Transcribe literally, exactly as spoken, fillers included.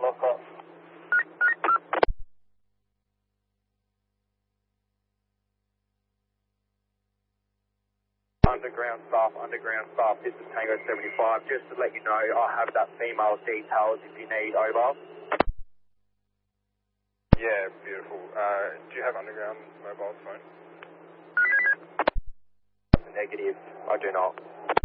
lock off. Underground staff, underground staff, this is Tango seventy-five. Just to let you know, I have that female details if you need, over. Yeah, beautiful. Uh, do you have underground mobile phone? Negative, I do not.